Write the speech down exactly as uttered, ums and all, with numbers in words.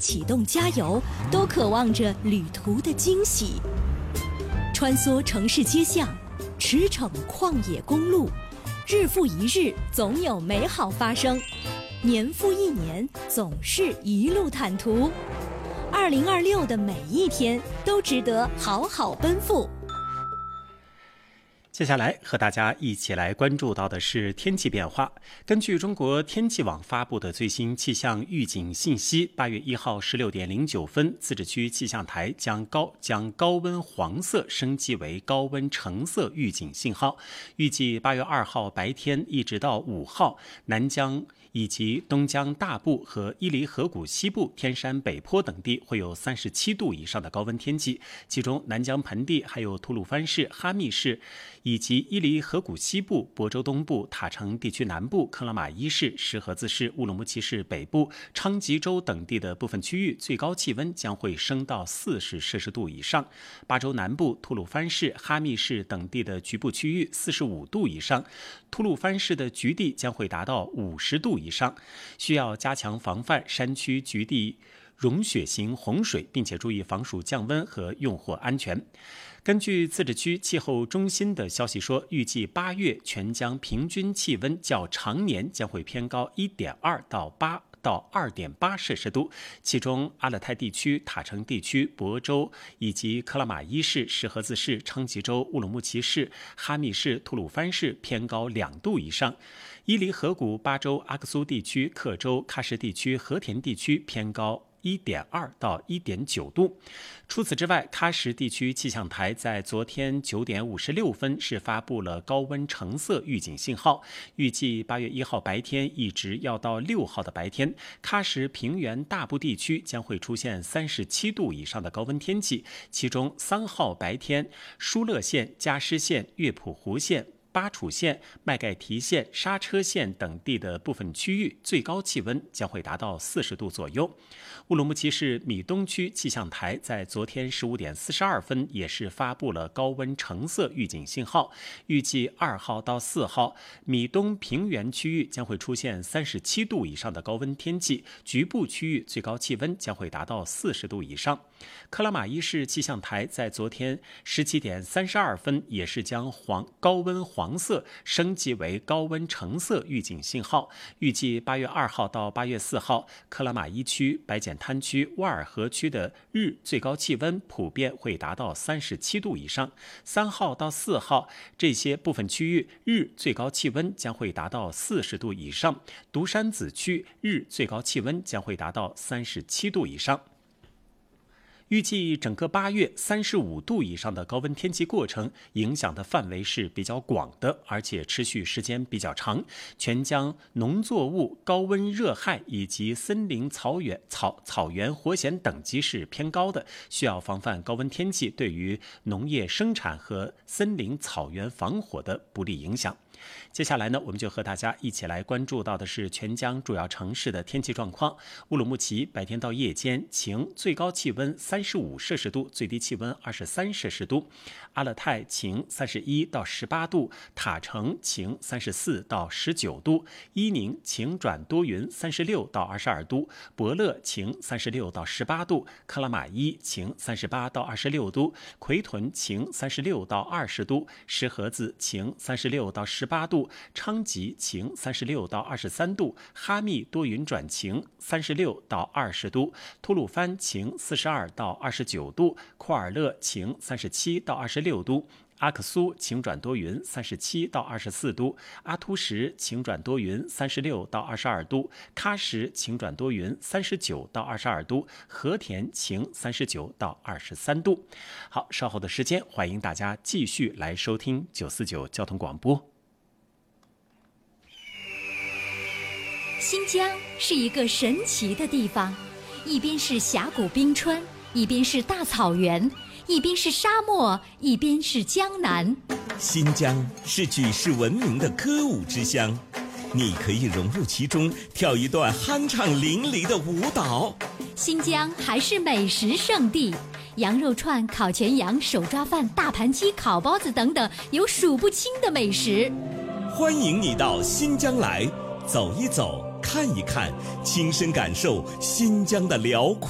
启动加油，都渴望着旅途的惊喜。穿梭城市街巷，驰骋旷野公路，日复一日，总有美好发生；年复一年，总是一路坦途。二零二六的每一天都值得好好奔赴。 接下来和大家一起来关注到的是天气变化。根据中国天气网发布的最新气象预警信息，八月一号十六点零九分，自治区气象台将高将高温黄色升级为高温橙色预警信号。预计八月二号白天一直到五号，南江以及东江大部和伊犁河谷西部、天山北坡等地会有三十七度以上的高温天气，其中南江盆地、还有吐鲁番市、哈密市以及伊犁河谷西部、亳州东部、塔城地区南部、克拉玛依市、石河子市、乌鲁木齐市北部、昌吉州等地的部分区域最高气温将会升到四十摄氏度以上。巴州南部、吐鲁番市、哈密市等地的局部区域四十五度以上，吐鲁番市的局地将会达到五十度以上，需要加强防范山区局地融雪型洪水，并且注意防暑降温和用火安全。根据自治区气候中心的消息说，预计八月全江平均气温较常年将会偏高 一点二到八到 二点八摄氏度，其中阿勒泰地区、塔城地区、亳州以及克拉玛依市、石河子市、昌吉州、乌鲁木齐市、哈密市、吐鲁番市偏高两度以上，伊犁河谷、巴州、阿克苏地区、克州、喀什地区、和田地区偏高一点二到一点九度。除此之外，喀什地区气象台在昨天九点五十六分是发布了高温橙色预警信号。预计八月一号白天一直要到六号的白天，喀什平原大部地区将会出现三十七度以上的高温天气，其中三号白天，疏勒县、加施县、乐谱湖县、巴楚县、麦盖提县、刹车县等地的部分区域最高气温将会达到四十度左右。乌鲁木齐市米东区气象台在昨天十五点四十二分也是发布了高温橙色预警信号。预计二号到四号，米东平原区域将会出现三十七度以上的高温天气，局部区域最高气温将会达到四十度以上。克拉玛依市气象台在昨天十七点三十二分也是将黄高温黄色升级为高温橙色预警信号。预计八月二号到八月四号，克拉玛依区、白碱滩区、沃尔河区的日最高气温普遍会达到三十七度以上。三号到四号，这些部分区域日最高气温将会达到四十度以上。独山子区日最高气温将会达到三十七度以上。预计整个八月三十五度以上的高温天气过程影响的范围是比较广的，而且持续时间比较长。全江农作物高温热害以及森林草原草草原活险等级是偏高的，需要防范高温天气对于农业生产和森林草原防火的不利影响。接下来呢，我们就和大家一起来关注到的是全江主要城市的天气状况。乌鲁木齐白天到夜间晴，最高气温三十五摄氏度，最低气温二十三摄氏度。阿勒泰晴，三十一到十八度。塔城晴，三十四到十九度。伊宁晴转多云，三十六到二十二度。博乐晴，三十六到十八度。克拉玛依晴，三十八到二十六度。奎屯晴，三十六到二十度。石河子晴，三十六到十八度。昌吉晴，三十六到二十三度。哈密多云转晴，三十六到二十度。吐鲁番晴，四十二到二十九度。库尔勒晴，三十七到二十六度。阿克苏晴转多云，三十七到二十四度。阿突什晴转多云，三十六到二十二度。喀什晴转多云，三十九到二十二度。和田晴，三十九到二十三度。好，稍后的时间，欢迎大家继续来收听九四九交通广播。 新疆是一个神奇的地方，一边是峡谷冰川，一边是大草原，一边是沙漠，一边是江南。 新疆是举世闻名的歌舞之乡，你可以融入其中，跳一段酣畅淋漓的舞蹈。 新疆还是美食圣地，羊肉串、烤全羊、手抓饭、大盘鸡、烤包子等等，有数不清的美食。 欢迎你到新疆来，走一走，看一看，亲身感受新疆的辽阔。